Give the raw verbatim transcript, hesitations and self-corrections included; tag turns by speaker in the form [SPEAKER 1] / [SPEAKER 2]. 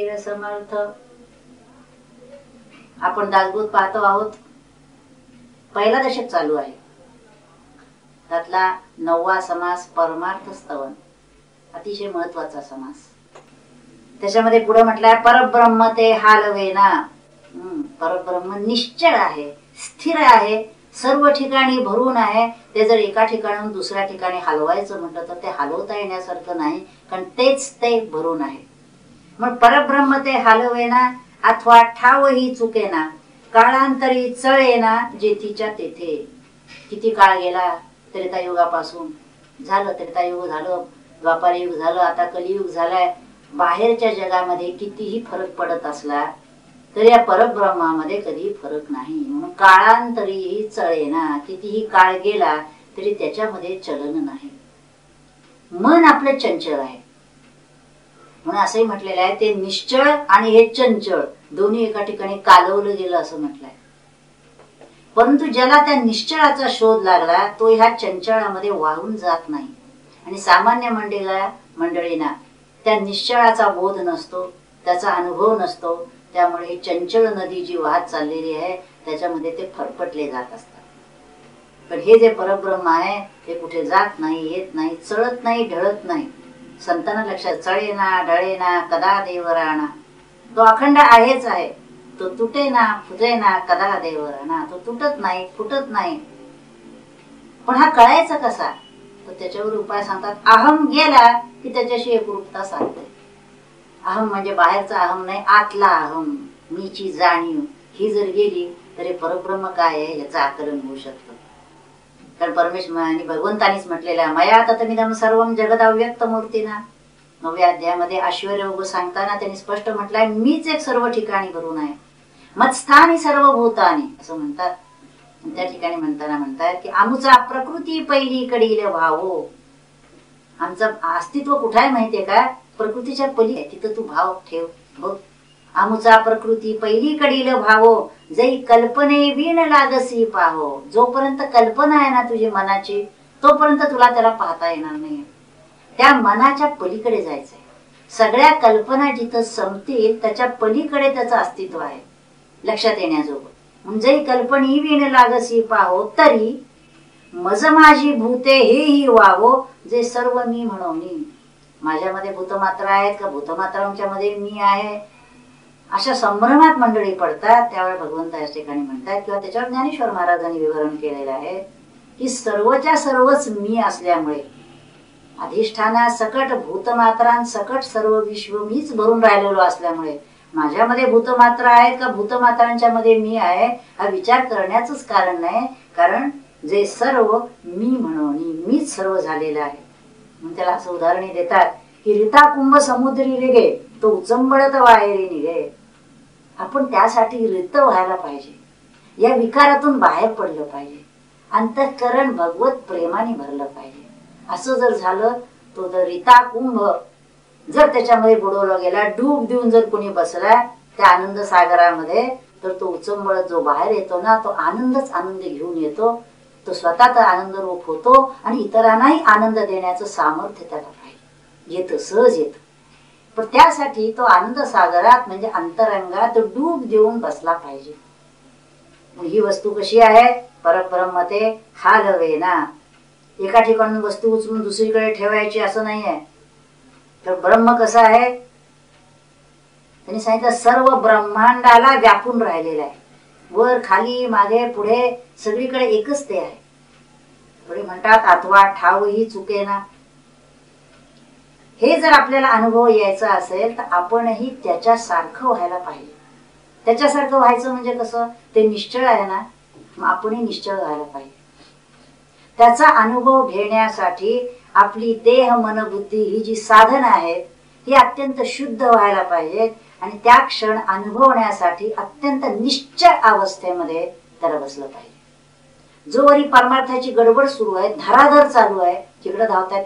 [SPEAKER 1] समर्थ आपण दासबोध पाहतो आहोत. पहिला दशक चालू आहे. त्यातला नववा समास परमार्थ स्तवन, अतिशय महत्वाचा समास. त्याच्यामध्ये पुढे म्हटलंय परब्रह्म ते हालवेना. परब्रह्म निश्चळ आहे, स्थिर आहे, सर्व ठिकाणी भरून आहे. ते जर एका ठिकाणाहून दुसऱ्या ठिकाणी हलवायचं म्हटलं तर ते हलवता येण्यासारखं नाही, कारण तेच ते भरून आहे. मग परब्रह्म ते हालवेना अथवा ठावही चुकेना, काळांतरी चळेना जेथीच्या तेथे. किती काळ गेला त्रेतायुगापासून, झालं त्रेतायुग झालं, द्वापार युग झालं, आता कलियुग झालाय. बाहेरच्या जगामध्ये कितीही फरक पडत असला तरी या परब्रह्मामध्ये कधी फरक नाही. म्हणून काळांतरीही चळेना, कितीही काळ गेला तरी त्याच्यामध्ये चलन नाही. मन आपलं चंचल आहे म्हणून असंही म्हटलेलं आहे ते निश्चळ आणि हे चंचळ दोन्ही एका ठिकाणी कालवलं गेलं असं म्हटलंय. परंतु ज्याला त्या निश्चळाचा शोध लागला तो ह्या चंचळामध्ये वाहून जात नाही. आणि सामान्य मंडळीला मंडळींना त्या निश्चळाचा बोध नसतो, त्याचा अनुभव नसतो. त्यामुळे ही चंचळ नदी जी वाहत चाललेली आहे त्याच्यामध्ये ते फरफटले जात असतात. पण हे जे परब्रह्म आहे ते कुठे जात नाही, येत नाही, चळत नाही, ढळत नाही. संतांना लक्षात, चळेना ढळेना कदा देवराणा. तो अखंड आहेच आहे. तो तुटेना फुटेना कदा देवराणा. तो तुटत नाही, फुटत नाही. पण हा कळायचा कसा? तर त्याच्यावर उपाय सांगतात. अहम गेला की त्याच्याशी एकरूपता साधते. अहम म्हणजे बाहेरचा अहम नाही, आतला अहम, मीची जाणीव ही जर गेली तरी परब्रह्म काय आहे याचं आकलन होऊ शकतं. कारण परमेश्वर आणि भगवंतानीच म्हटलेलं आहे मया ततमिदं सर्वं जगद अव्यक्त मूर्तीना. नवव्या अध्यायामध्ये ऐश्वर्योग सांगताना त्यांनी स्पष्ट म्हटलंय मीच एक सर्व ठिकाणी भरून आहे. मत्स्थानी सर्व भूतानी असं म्हणतात. त्या ठिकाणी म्हणताना म्हणतात की आमचा प्रकृती पहिलीकडील भावो. आमचं अस्तित्व कुठे आहे माहितीये का? प्रकृतीच्या पली आहे. तिथं तू भाव ठेव बघ. आमुचा प्रकृती पहिलीकडील भावो जै कल्पने वीण लागसी पाहो. जोपर्यंत कल्पना आहे ना तुझी मनाची तोपर्यंत तुला त्याला पाहता येणार नाही. त्या मनाच्या पलीकडे जायचंय. सगळ्या कल्पना जिथं संपतील त्याच्या पलीकडे त्याचं अस्तित्व आहे लक्षात येण्याजोगं. म्हणजे कल्पनी वीण लागसी पाहो तरी मज माझी भूते हेही वावो जे सर्व मी म्हणोनी. माझ्यामध्ये भूतमात्रा आहेत का भूतमात्रांच्या मध्ये मी आहे अशा संभ्रमात मंडळी पडतात. त्यावेळी भगवंत या ठिकाणी म्हणतात किंवा त्याच्यावर ज्ञानेश्वर महाराजांनी विवरण केलेलं आहे की सर्वच्या सर्वच मी असल्यामुळे अधिष्ठाना सकट भूतमात्रां सकट सर्व विश्व मीच भरून राहिलेलो असल्यामुळे माझ्यामध्ये भूतमात्रा आहेत का भूतमात्रांच्या मध्ये मी आहे हा विचार करण्याचंच कारण नाही. कारण जे सर्व मी म्हणून मीच सर्व झालेलं आहे. म्हणून त्याला असं उदाहरण देतात की रिता कुंभ समुद्री रेगे तो उचंबळत वाहेरी निघे. आपण त्यासाठी रित व्हायला पाहिजे. या विकारातून बाहेर पडलं पाहिजे. अंतःकरण भगवत प्रेमाने भरलं पाहिजे. असं जर झालं तो जर रिता कुंभ जर त्याच्यामध्ये बुडवला गेला, डूब देऊन जर कोणी बसला त्या आनंद सागरामध्ये तर तो उचंबळत जो बाहेर येतो ना तो आनंदच आनंद घेऊन येतो. तो स्वतःचा आनंद रूप होतो आणि इतरांनाही आनंद देण्याचं सामर्थ्य त्याला पाहिजे. येतं सहज येतं. पण त्यासाठी तो आनंद सागरात म्हणजे अंतरंगात डूब देऊन बसला पाहिजे. ही वस्तू कशी आहे? परब्रह्म ते हालवेना. एका ठिकाणी वस्तू उचलून दुसरीकडे ठेवायची असं नाही आहे. तर ब्रह्म कसं आहे? त्यांनी सांगितलं सर्व ब्रह्मांडाला व्यापून राहिलेलं आहे. वर खाली मागे पुढे सगळीकडे एकच ते आहे. पुढे म्हणतात अथवा ठावही चुकेना. हे जर आपल्याला अनुभव यायचा असेल तर आपणही त्याच्यासारखं व्हायला पाहिजे. त्याच्यासारखं व्हायचं म्हणजे कसं? ते निश्चळ आहे ना, मग आपणही निश्चळ व्हायला पाहिजे. त्याचा अनुभव घेण्यासाठी आपली देह मन बुद्धी ही जी साधन आहेत ही अत्यंत शुद्ध व्हायला पाहिजेत. आणि त्या क्षण अनुभवण्यासाठी अत्यंत निश्चळ अवस्थेमध्ये त्याला बसलं पाहिजे. जोवरी परमार्थाची गडबड सुरू आहे, धराधर चालू आहे, जिकडे धावतात